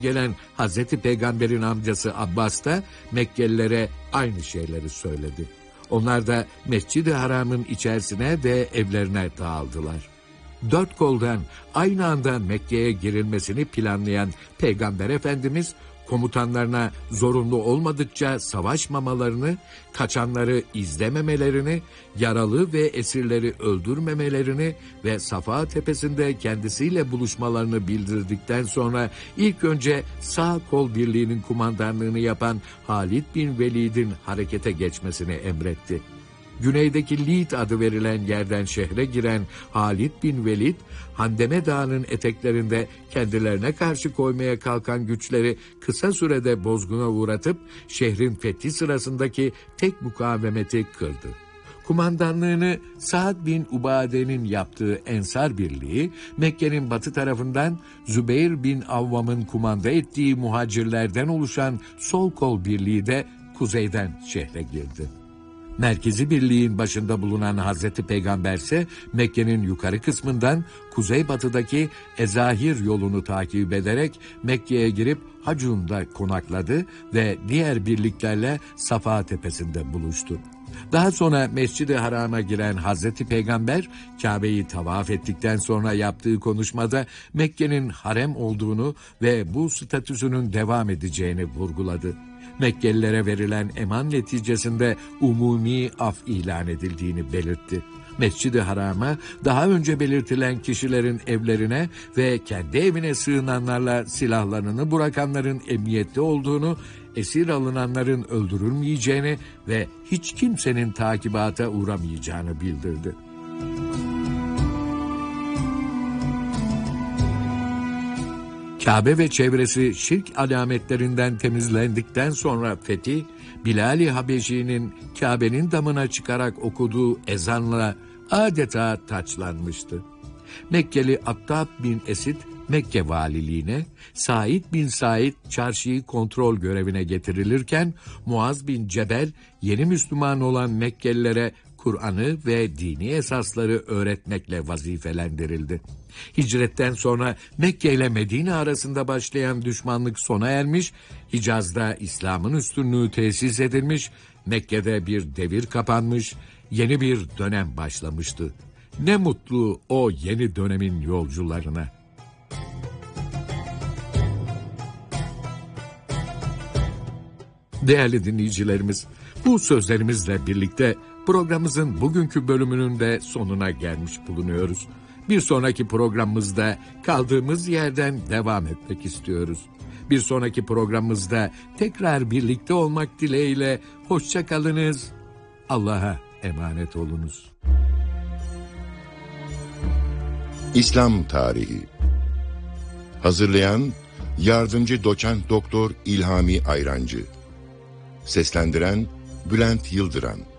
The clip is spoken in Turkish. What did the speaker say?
gelen Hazreti Peygamber'in amcası Abbas da Mekkelilere aynı şeyleri söyledi. Onlar da Mescid-i Haram'ın içerisine ve evlerine dağıldılar. Dört koldan aynı anda Mekke'ye girilmesini planlayan Peygamber Efendimiz, komutanlarına zorunlu olmadıkça savaşmamalarını, kaçanları izlememelerini, yaralı ve esirleri öldürmemelerini ve Safa Tepesi'nde kendisiyle buluşmalarını bildirdikten sonra ilk önce sağ kol birliğinin kumandanlığını yapan Halid bin Velid'in harekete geçmesini emretti. Güneydeki Lid adı verilen yerden şehre giren Halid bin Velid, Handeme Dağı'nın eteklerinde kendilerine karşı koymaya kalkan güçleri kısa sürede bozguna uğratıp şehrin fethi sırasındaki tek mukavemeti kırdı. Kumandanlığını Sa'd bin Ubade'nin yaptığı Ensar Birliği, Mekke'nin batı tarafından Zübeyir bin Avvam'ın kumanda ettiği muhacirlerden oluşan Sol Kol Birliği de kuzeyden şehre girdi. Merkezi birliğin başında bulunan Hazreti Peygamber ise Mekke'nin yukarı kısmından kuzeybatıdaki Ezahir yolunu takip ederek Mekke'ye girip Hacun'da konakladı ve diğer birliklerle Safa Tepesi'nde buluştu. Daha sonra Mescid-i Haram'a giren Hazreti Peygamber, Kabe'yi tavaf ettikten sonra yaptığı konuşmada Mekke'nin harem olduğunu ve bu statüsünün devam edeceğini vurguladı. Mekkelilere verilen eman neticesinde umumi af ilan edildiğini belirtti. Mescid-i Haram'a daha önce belirtilen kişilerin evlerine ve kendi evine sığınanlarla silahlarını bırakanların emniyette olduğunu, esir alınanların öldürülmeyeceğini ve hiç kimsenin takibata uğramayacağını bildirdi. Kabe ve çevresi şirk alametlerinden temizlendikten sonra fethi, Bilal-i Habeşi'nin Kabe'nin damına çıkarak okuduğu ezanla adeta taçlanmıştı. Mekkeli Attab bin Esid, Mekke valiliğine, Said bin Said çarşıyı kontrol görevine getirilirken, Muaz bin Cebel yeni Müslüman olan Mekkelilere Kur'an'ı ve dini esasları öğretmekle vazifelendirildi. Hicretten sonra Mekke ile Medine arasında başlayan düşmanlık sona ermiş, Hicaz'da İslam'ın üstünlüğü tesis edilmiş, Mekke'de bir devir kapanmış, yeni bir dönem başlamıştı. Ne mutlu o yeni dönemin yolcularına. Değerli dinleyicilerimiz, bu sözlerimizle birlikte programımızın bugünkü bölümünün de sonuna gelmiş bulunuyoruz. Bir sonraki programımızda kaldığımız yerden devam etmek istiyoruz. Bir sonraki programımızda tekrar birlikte olmak dileğiyle hoşça kalınız. Allah'a emanet olunuz. İslam Tarihi. Hazırlayan Yardımcı Doçent Doktor İlhami Ayrancı. Seslendiren Bülent Yıldıran.